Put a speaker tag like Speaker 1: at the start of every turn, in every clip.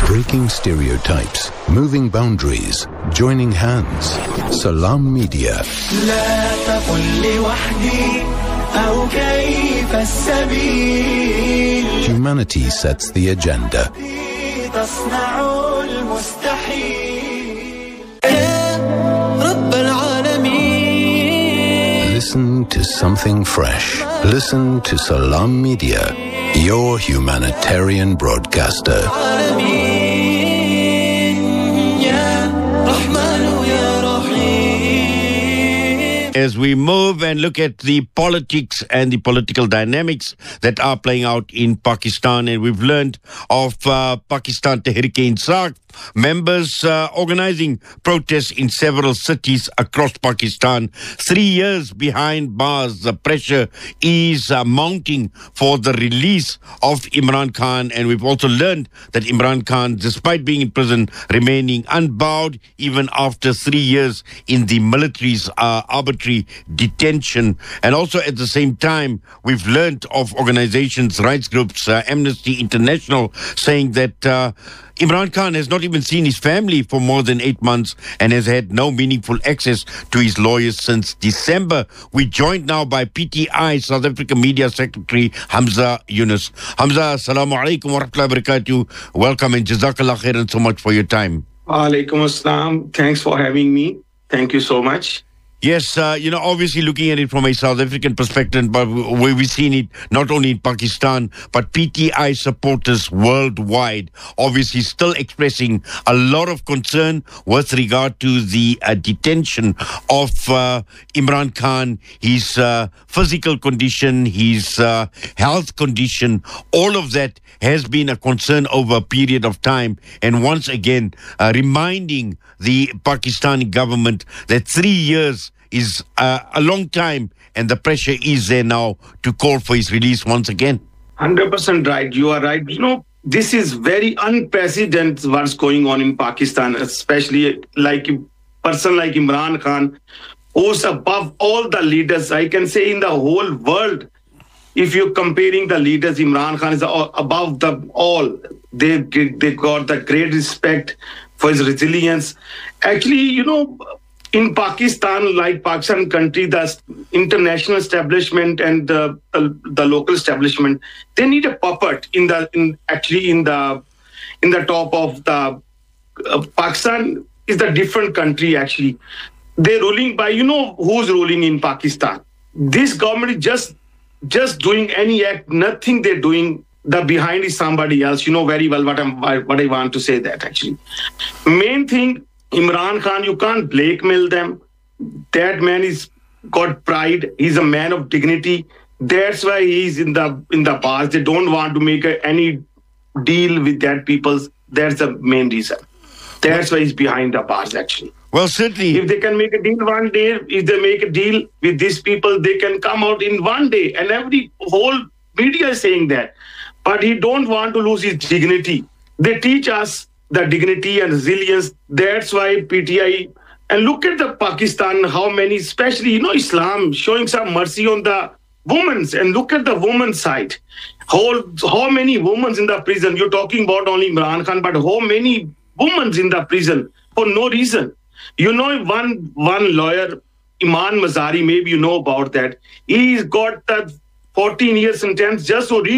Speaker 1: Breaking stereotypes, moving boundaries, joining hands. Salam Media.
Speaker 2: لا تقل لوحدي أو كيف السبيل.
Speaker 1: Humanity sets the agenda.
Speaker 2: تصنع المستحيل.
Speaker 3: رب العالمين.
Speaker 1: Listen to something fresh. Listen to Salam Media, your humanitarian broadcaster.
Speaker 4: As we move and look at the politics and the political dynamics that are playing out in Pakistan, and we've learned of Pakistan Tehreek-e-Insaf members organizing protests in several cities across Pakistan. 3 years behind bars, the pressure is mounting for the release of Imran Khan, and we've also learned that Imran Khan, despite being in prison, remaining unbowed even after 3 years in the military's arbitrary detention. And also at the same time, we've learned of organizations, rights groups, Amnesty International, saying that Imran Khan has not even seen his family for more than 8 months and has had no meaningful access to his lawyers since December. We're joined now by PTI South Africa Media Secretary Hamza Yunus. Hamza, assalamu alaikum wa rahmatullahi wa barakatuh. Welcome and jazakallah khairan so much for your time.
Speaker 5: Alaikum assalam. Thanks for having me. Thank you so much.
Speaker 4: Yes, obviously looking at it from a South African perspective, but we've seen it not only in Pakistan, but PTI supporters worldwide, obviously still expressing a lot of concern with regard to the detention of Imran Khan, his physical condition, his health condition. All of that has been a concern over a period of time. And once again, reminding the Pakistani government that 3 years is a long time, and the pressure is there now to call for his release once again.
Speaker 5: 100% right. You are right. This is very unprecedented what's going on in Pakistan, especially like a person like Imran Khan, who's above all the leaders. I can say in the whole world, if you're comparing the leaders, Imran Khan is above them all. They got the great respect for his resilience. Actually, in Pakistan, like Pakistan country, the international establishment and the local establishment, they need a puppet in the top of the Pakistan is the different country. Actually, they're ruling by who's ruling in Pakistan. This government is just doing any act, nothing they're doing. The behind is somebody else. You know very well what I want to say. That actually, main thing. Imran Khan, you can't blackmail them. That man is got pride. He's a man of dignity. That's why he's in the bars. They don't want to make any deal with that people. That's the main reason. That's why he's behind the bars, actually.
Speaker 4: Well, certainly.
Speaker 5: If they can make a deal one day, if they make a deal with these people, they can come out in one day. And every whole media is saying that. But he don't want to lose his dignity. They teach us the dignity and resilience. That's why PTI, and look at the Pakistan, how many, especially, Islam showing some mercy on the women's, and look at the women's side. How many women in the prison? You're talking about only Imran Khan, but how many women in the prison for no reason? One lawyer, Iman Mazari, maybe you know about that. He's got that 14 years sentence just for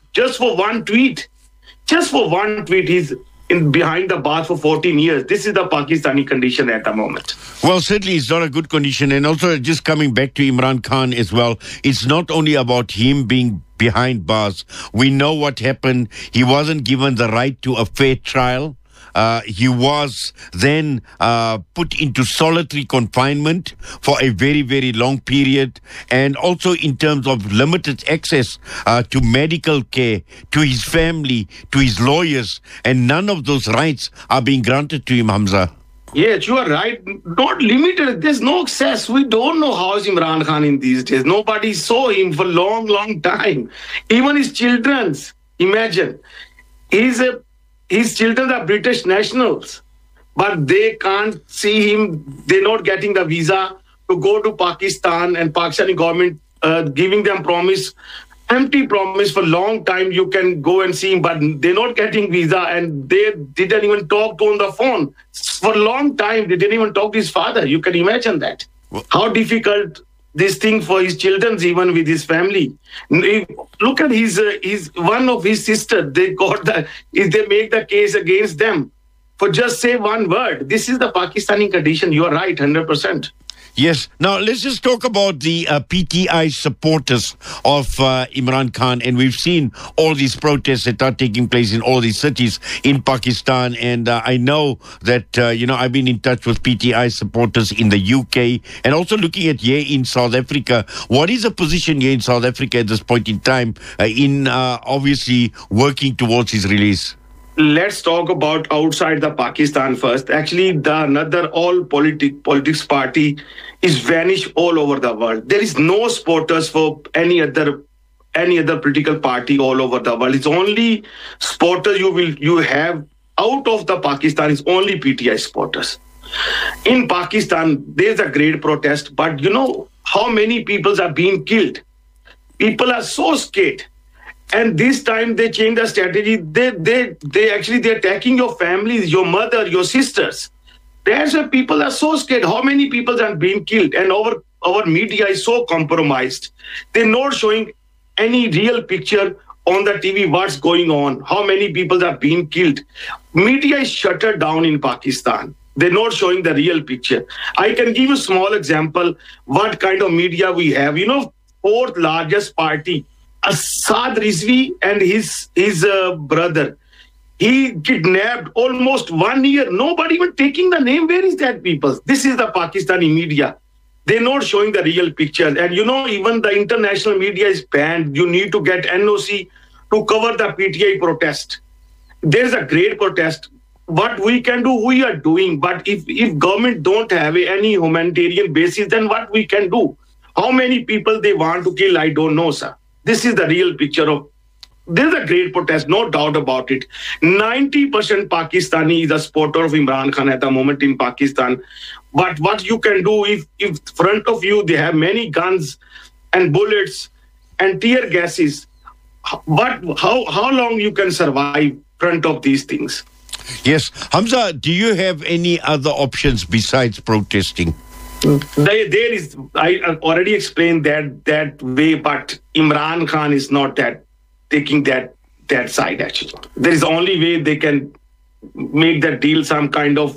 Speaker 5: one tweet. Just for one tweet, he's behind the bars for 14 years. This is the Pakistani condition at the moment.
Speaker 4: Well, certainly it's not a good condition. And also just coming back to Imran Khan as well, it's not only about him being behind bars. We know what happened. He wasn't given the right to a fair trial. He was then put into solitary confinement for a very, very long period, and also in terms of limited access to medical care, to his family, to his lawyers, and none of those rights are being granted to him, Hamza.
Speaker 5: Yes, you are right. Not limited. There's no access. We don't know how is Imran Khan in these days. Nobody saw him for a long, long time. Even his children, imagine. His children are British nationals, but they can't see him. They're not getting the visa to go to Pakistan, and Pakistani government giving them promise empty promise for a long time. You can go and see him, but they're not getting visa, and they didn't even talk to on the phone for a long time. They didn't even talk to his father. You can imagine that. How difficult this thing for his children, even with his family. Look at his one of his sister. They make the case against them for just say one word. This is the Pakistani condition. You are right, 100%.
Speaker 4: Yes. Now, let's just talk about the PTI supporters of Imran Khan. And we've seen all these protests that are taking place in all these cities in Pakistan. And I know that, I've been in touch with PTI supporters in the UK and also looking at here in South Africa. What is the position here in South Africa at this point in time in obviously working towards his release?
Speaker 5: Let's talk about outside the Pakistan first. Actually, the another all politics party is vanished all over the world. There is no supporters for any other political party all over the world. It's only supporters you have out of the Pakistan is only PTI supporters. In Pakistan, there's a great protest, but you know how many people are being killed? People are so scared. And this time they change the strategy. They're attacking your families, your mother, your sisters. That's why people are so scared. How many people are being killed? And our media is so compromised. They're not showing any real picture on the TV what's going on, how many people are being killed. Media is shuttered down in Pakistan. They're not showing the real picture. I can give you a small example what kind of media we have. You know, fourth largest party, Asad Rizvi and his brother. He kidnapped almost 1 year. Nobody even taking the name. Where is that people? This is the Pakistani media. They're not showing the real picture. And you know, even the international media is banned. You need to get NOC to cover the PTI protest. There's a great protest. What we can do, we are doing. But if government don't have any humanitarian basis, then what we can do? How many people they want to kill, I don't know, sir. This is the real picture of. There's a great protest, no doubt about it. 90% Pakistani is a supporter of Imran Khan at the moment in Pakistan. But what you can do if front of you they have many guns and bullets and tear gases, how long you can survive front of these things?
Speaker 4: Yes. Hamza, do you have any other options besides protesting?
Speaker 5: There is, I already explained that way, but Imran Khan is not taking that side actually. There is only way they can make that deal some kind of,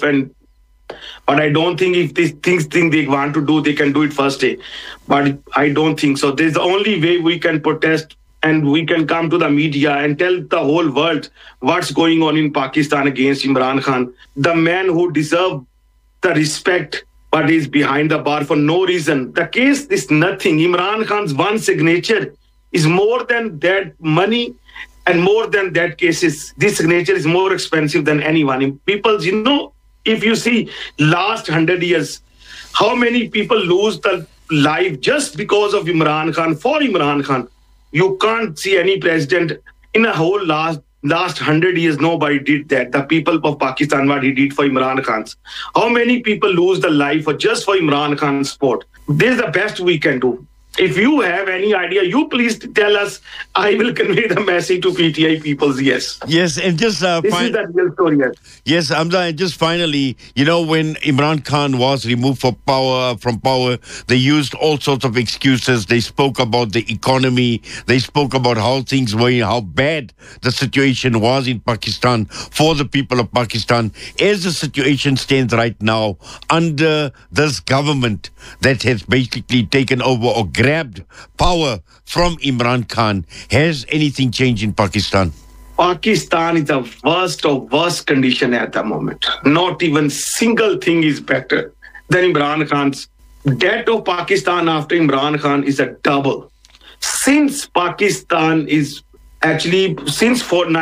Speaker 5: but I don't think if these things they want to do, they can do it first day. But I don't think so. There's the only way we can protest and we can come to the media and tell the whole world what's going on in Pakistan against Imran Khan. The man who deserves the respect but is behind the bar for no reason. The case is nothing. Imran Khan's one signature is more than that money and more than that cases. This signature is more expensive than anyone. People, you know, if you see last 100 years, how many people lose their life just because of Imran Khan, for Imran Khan. You can't see any president in a whole last 100 years, nobody did that. The people of Pakistan, what he did for Imran Khan. How many people lose their life just for Imran Khan's support? This is the best we can do. If you have any idea, you please tell us. I will convey the message to PTI peoples, yes.
Speaker 4: Yes, and just...
Speaker 5: this is the real story, yes.
Speaker 4: Yes, Hamza, and just finally, you know, when Imran Khan was removed from power, they used all sorts of excuses. They spoke about the economy. They spoke about how things were, how bad the situation was in Pakistan for the people of Pakistan. As the situation stands right now, under this government that has basically taken over or grabbed power from Imran Khan, has anything changed in Pakistan?
Speaker 5: Pakistan is the worst of worst condition at the moment. Not even single thing is better than Imran Khan's. Debt of Pakistan after Imran Khan is a double. Since Pakistan is actually, since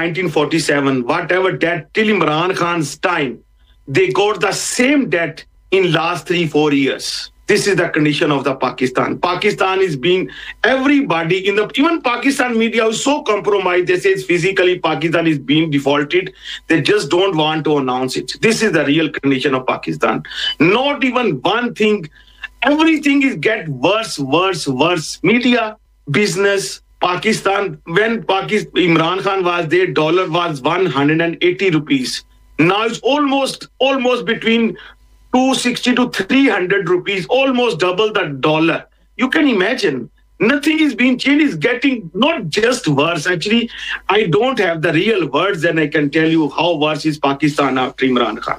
Speaker 5: 1947, whatever debt till Imran Khan's time, they got the same debt in last 3-4 years. This is the condition of the Pakistan. Pakistan is being, everybody in the, even Pakistan media is so compromised. They say physically Pakistan is being defaulted. They just don't want to announce it. This is the real condition of Pakistan. Not even one thing. Everything is get worse. Media, business, Pakistan, when Imran Khan was there, dollar was 180 rupees. Now it's almost between 260 to 300 rupees, almost double the dollar. You can imagine. Nothing is being changed. It's getting not just worse. Actually, I don't have the real words, and I can tell you how worse is Pakistan after Imran Khan.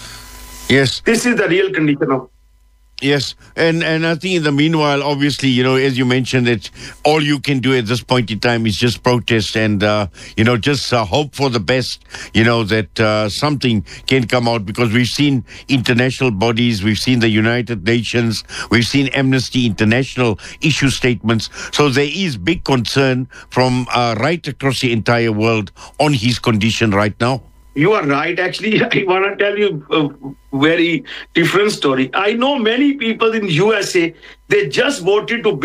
Speaker 4: Yes.
Speaker 5: This is the real condition of.
Speaker 4: Yes, and I think in the meanwhile, obviously, as you mentioned, that all you can do at this point in time is just protest and, just hope for the best, that something can come out, because we've seen international bodies, we've seen the United Nations, we've seen Amnesty International issue statements. So there is big concern from right across the entire world on his condition right now.
Speaker 5: You are right. Actually, I want to tell you a very different story. I know many people in USA, they just voted to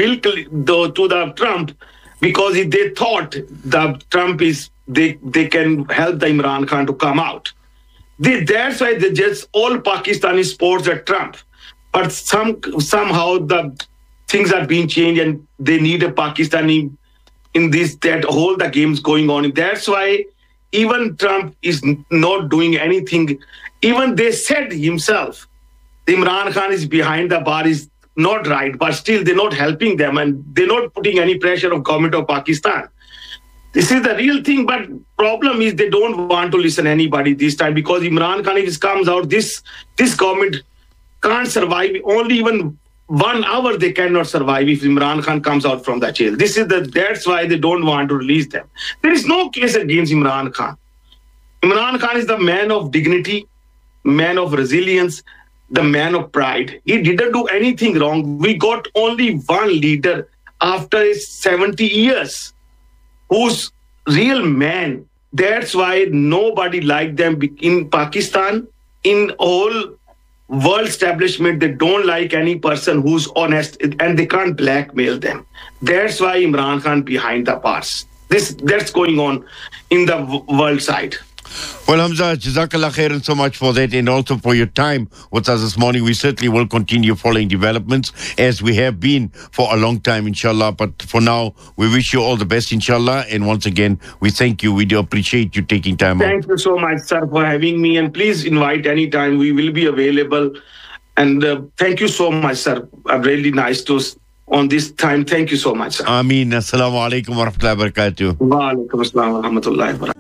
Speaker 5: the Trump because they thought the Trump they can help the Imran Khan to come out. That's why they just all Pakistani sports at Trump. But somehow the things are being changed and they need a Pakistani in that whole the games going on. That's why even Trump is not doing anything. Even they said himself, Imran Khan is behind the bar is not right, but still they're not helping them and they're not putting any pressure on government of Pakistan. This is the real thing, but problem is they don't want to listen to anybody this time, because Imran Khan, if it comes out, this government can't survive. Only even 1 hour they cannot survive if Imran Khan comes out from the jail. That's why they don't want to release them. There is no case against Imran Khan. Imran Khan is the man of dignity, man of resilience, the man of pride. He didn't do anything wrong. We got only one leader after 70 years who's real man. That's why nobody liked them in Pakistan, in all world establishment. They don't like any person who's honest, and they can't blackmail them. That's why Imran Khan behind the bars. That's going on in the world side.
Speaker 4: Well, Hamza, Jazakallah khairan so much for that, and also for your time with us this morning. We certainly will continue following developments as we have been for a long time, inshallah. But for now, we wish you all the best, inshallah. And once again, we thank you. We do appreciate you taking time out.
Speaker 5: Thank you so much, sir, for having me. And please invite anytime. We will be available. And thank you so much, sir. Really nice to on this time. Thank you so much, sir.
Speaker 4: Ameen. Assalamu alaikum wa rahmatullahi wa barakatuh.
Speaker 5: Wa alaikum assalam wa rahmatullahi wa barakatuh.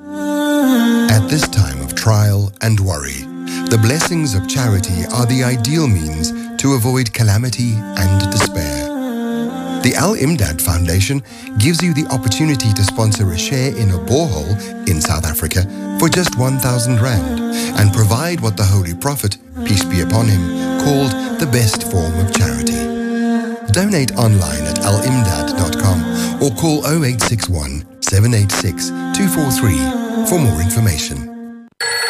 Speaker 6: At this time of trial and worry, the blessings of charity are the ideal means to avoid calamity and despair. The Al-Imdad Foundation gives you the opportunity to sponsor a share in a borehole in South Africa for just 1,000 rand and provide what the Holy Prophet, peace be upon him, called the best form of charity. Donate online at alimdad.com or call 0861 786 243 for more information.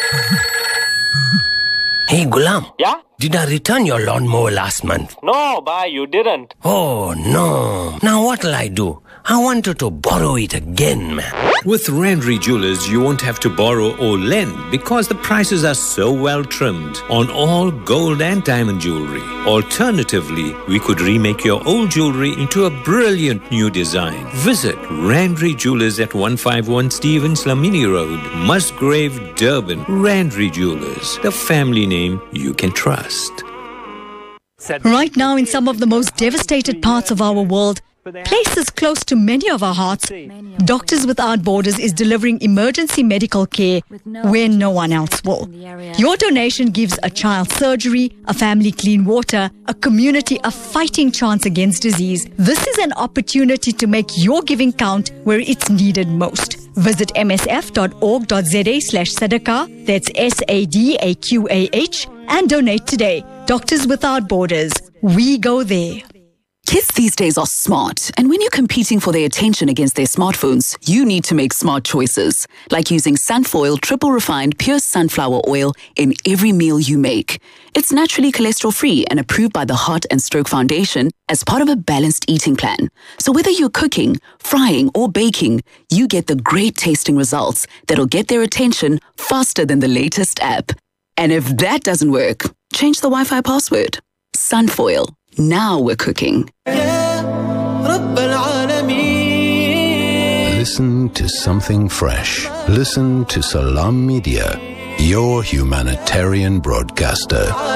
Speaker 7: Hey, Gulam.
Speaker 8: Yeah?
Speaker 7: Did I return your lawnmower last month?
Speaker 8: No, bhai, you didn't.
Speaker 7: Oh, no. Now what'll I do? I wanted to borrow it again, man.
Speaker 9: With Randry Jewelers, you won't have to borrow or lend because the prices are so well trimmed on all gold and diamond jewelry. Alternatively, we could remake your old jewelry into a brilliant new design. Visit Randry Jewelers at 151 Stevens Lamini Road, Musgrave, Durban. Randry Jewelers, the family name you can trust.
Speaker 10: Right now, in some of the most devastated parts of our world, places close to many of our hearts, Doctors Without Borders is delivering emergency medical care where no one else will. Your donation gives a child surgery, a family clean water, a community a fighting chance against disease. This is an opportunity to make your giving count where it's needed most. Visit msf.org.za/sadaqah, that's SADAQAH, and donate today. Doctors Without Borders. We go there.
Speaker 11: Kids these days are smart, and when you're competing for their attention against their smartphones, you need to make smart choices, like using Sunfoil triple refined pure sunflower oil in every meal you make. It's naturally cholesterol-free and approved by the Heart and Stroke Foundation as part of a balanced eating plan. So whether you're cooking, frying, or baking, you get the great tasting results that'll get their attention faster than the latest app. And if that doesn't work, change the Wi-Fi password. Sunfoil. Now we're cooking.
Speaker 1: Listen to something fresh. Listen to Salam Media, your humanitarian broadcaster.